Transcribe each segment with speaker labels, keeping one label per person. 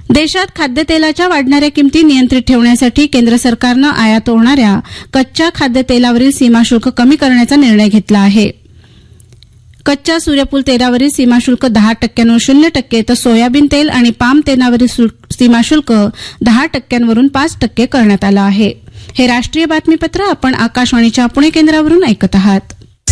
Speaker 1: देशात खाद्यतेलाच्या वाढणाऱ्या किमती नियंत्रित ठेवण्यासाठी केंद्र सरकारनं आयात होणाऱ्या कच्च्या खाद्यतेलावरील सीमाशुल्क कमी करण्याचा निर्णय घेतला आहे. कच्च्या सूर्यफूल तेलावरील सीमाशुल्क 10%वरून 0%, तर सोयाबीन तेल आणि पाम तेलावरील सीमाशुल्क 10%वरून 5% करण्यात आलं आहे. हे राष्ट्रीय बातमीपत्र आपण आकाशवाणीच्या पुणे केंद्रावरून ऐकत आहात.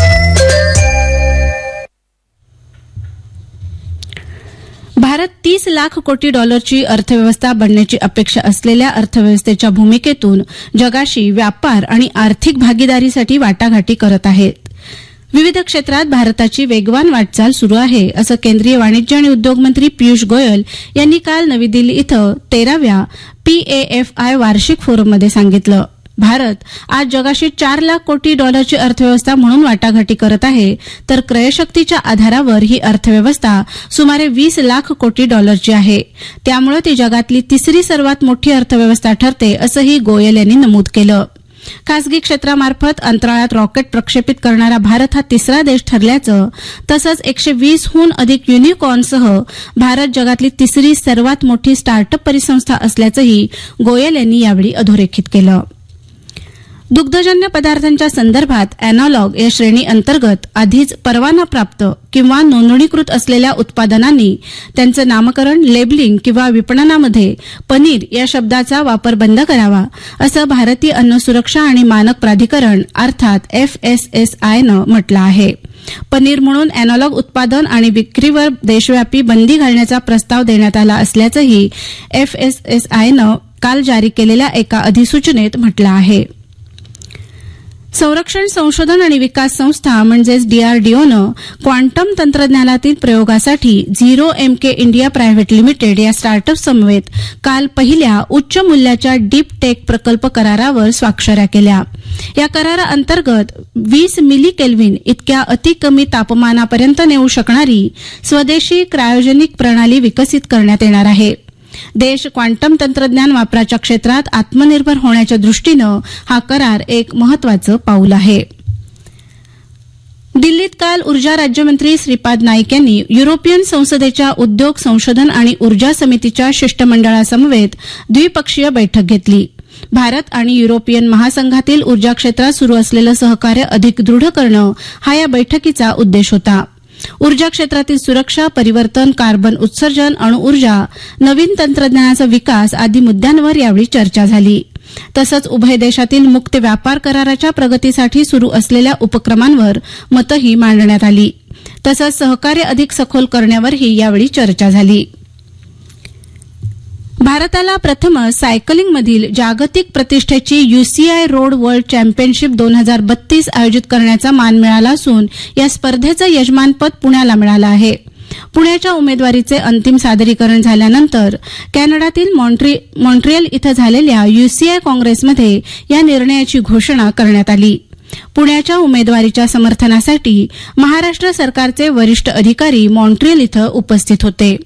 Speaker 1: भारत 30 लाख कोटी डॉलरची अर्थव्यवस्था बनण्याची अपेक्षा असलेल्या अर्थव्यवस्थेच्या भूमिकेतून जगाशी व्यापार आणि आर्थिक भागीदारीसाठी वाटाघाटी करत आहे. विविध क्षेत्रात भारताची वेगवान वाटचाल सुरू आहे, असं केंद्रीय वाणिज्य आणि उद्योग मंत्री पियुष गोयल यांनी काल नवी दिल्ली इथं 13व्या PAFI वार्षिक फोरममध्ये सांगितलं. भारत आज जगाशी 4 लाख कोटी डॉलरची अर्थव्यवस्था म्हणून वाटाघाटी करत आहे, तर क्रयशक्तीच्या आधारावर ही अर्थव्यवस्था सुमारे 20 लाख कोटी डॉलरची आहे. त्यामुळे ती जगातली तिसरी सर्वात मोठी अर्थव्यवस्था ठरते, असंही गोयल यांनी नमूद केलं. खासगी क्षेत्रामार्फत अंतराळात रॉकेट प्रक्षेपित करणारा भारत हा तिसरा देश ठरल्याचं, तसंच 120हून अधिक युनिकॉर्नसह भारत जगातली तिसरी सर्वात मोठी स्टार्टअप परिसंस्था असल्याचंही गोयल यांनी यावेळी अधोरेखित केलं. दुग्धजन्य पदार्थांच्या संदर्भात अॅनालॉग या श्रेणी अंतर्गत आधीच परवानाप्राप्त किंवा नोंदणीकृत असलेल्या उत्पादनांनी त्यांचं नामकरण, लेबलिंग किंवा विपणनामध्ये पनीर या शब्दाचा वापर बंद करावा, असं भारतीय अन्न सुरक्षा आणि मानक प्राधिकरण अर्थात FSSAIनं म्हटलं आहे. पनीर म्हणून अॅनालॉग उत्पादन आणि विक्रीवर देशव्यापी बंदी घालण्याचा प्रस्ताव देण्यात आला असल्याचंही FSSAIनं काल जारी केलेल्या एका अधिसूचनेत म्हटलं आहे. संरक्षण संशोधन आणि विकास संस्था म्हणजेच DRDOनं क्वांटम तंत्रज्ञानातील प्रयोगासाठी zero MK India private limited या स्टार्टअप समवेत काल पहिल्या उच्च मूल्याच्या डीप टेक प्रकल्प करारावर स्वाक्षऱ्या केल्या. या कराराअंतर्गत 20 मिली केल्व्हिन इतक्या अतिकमी तापमानापर्यंत नेऊ शकणारी स्वदेशी क्रायोजेनिक प्रणाली विकसित करण्यात येणार आहे. देश क्वांटम तंत्रज्ञान वापराच्या क्षेत्रात आत्मनिर्भर होण्याच्या दृष्टीनं हा करार एक महत्वाचं पाऊल आहे. दिल्लीत काल ऊर्जा राज्यमंत्री श्रीपाद नाईक यांनी युरोपियन संसदेच्या उद्योग, संशोधन आणि ऊर्जा समितीच्या शिष्टमंडळासमवेत द्विपक्षीय बैठक घेतली. भारत आणि युरोपियन महासंघातील ऊर्जा क्षेत्रात सुरू असलेलं सहकार्य अधिक दृढ करणं हा या बैठकीचा उद्देश होता. ऊर्जा क्षेत्रातील सुरक्षा, परिवर्तन, कार्बन उत्सर्जन, अणुऊर्जा, नवीन तंत्रज्ञानाचा विकास आदी मुद्द्यांवर यावेळी चर्चा झाली. तसंच उभय देशातील मुक्त व्यापार कराराच्या प्रगतीसाठी सुरू असलेल्या उपक्रमांवर मतंही मांडण्यात आली. तसंच सहकार्य अधिक सखोल करण्यावरही यावेळी चर्चा झाली. भारताला प्रथमच सायकलिंगमधील जागतिक प्रतिष्ठेची UCI रोड वर्ल्ड चॅम्पियनशिप 2032 आयोजित करण्याचा मान मिळाला असून या स्पर्धेचं यजमानपद पुण्याला मिळालं आहे. पुण्याच्या उमेदवारीचे अंतिम सादरीकरण झाल्यानंतर कॅनडातील मॉन्ट्रियल इथं झालेल्या UCI काँग्रेसमध्ये या निर्णयाची घोषणा करण्यात आली. पुण्याच्या उमेदवारीच्या समर्थनासाठी महाराष्ट्र सरकारचे वरिष्ठ अधिकारी मॉन्ट्रियल इथं उपस्थित होते.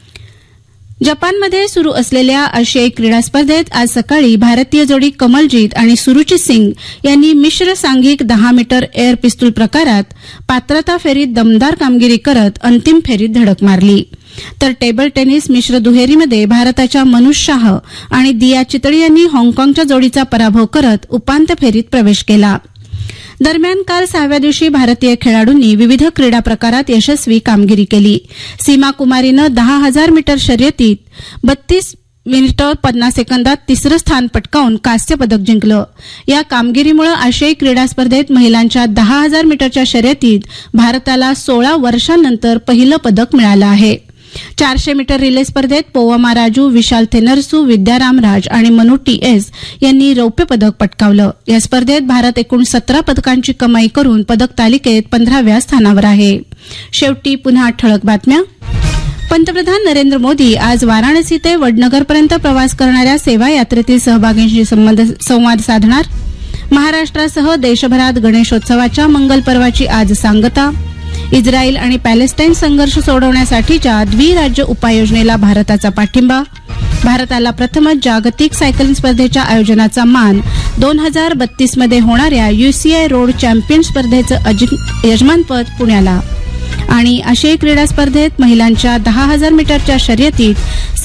Speaker 1: जपानमध्ये सुरू असलेल्या आशियाई क्रीडा स्पर्धेत आज सकाळी भारतीय जोडी कमलजीत आणि सुरुची सिंग यांनी मिश्र सांघिक 10 मीटर एअर पिस्तूल प्रकारात पात्रता फेरीत दमदार कामगिरी करत अंतिम फेरीत धडक मारली. तर टेबल टेनिस मिश्र दुहेरीमध्ये भारताच्या मनुष शाह आणि दिया चितळी यांनी हाँगकाँगच्या जोडीचा पराभव करत उपांत्य फेरीत प्रवेश केला. दरम्यान काल 6व्या दिवशी भारतीय खेळाडूंनी विविध क्रीडा प्रकारात यशस्वी कामगिरी केली. सीमा कुमारीनं 10,000 मीटर शर्यतीत 32 मिनिटं 50 सेकंदात तिसरं स्थान पटकावून कांस्य पदक जिंकलं. या कामगिरीमुळे आशियाई क्रीडा स्पर्धेत महिलांच्या 10,000 मीटरच्या शर्यतीत भारताला 16 वर्षांनंतर पहिलं पदक मिळालं आहे. 400 मीटर रिले स्पर्धेत पोवामा राजू, विशाल थेनरसू, विद्या रामराज आणि मनू TS यांनी रौप्य पदक पटकावलं. या स्पर्धेत भारत एकूण 17 पदकांची कमाई करून पदक तालिकेत 15व्या स्थानावर आहे. शेवटी पुन्हा ठळक बातम्या. पंतप्रधान नरेंद्र मोदी आज वाराणसी ते वडनगरपर्यंत प्रवास करणाऱ्या सेवा यात्रेतील सहभागींशी संवाद साधणार. महाराष्ट्रासह देशभरात गणेशोत्सवाच्या मंगल पर्वाची आज सांगता. इस्रायल आणि पॅलेस्टाईन संघर्ष सोडवण्यासाठीच्या द्विराज्य उपाययोजनेला भारताचा पाठिंबा. भारताला प्रथमच जागतिक सायकलिंग स्पर्धेच्या आयोजनाचा मान. 2032 मध्ये होणाऱ्या UCI रोड चॅम्पियन स्पर्धेचं यजमानपद पुण्याला. आणि आशियाई क्रीडा स्पर्धेत महिलांच्या 10,000 मीटरच्या शर्यतीत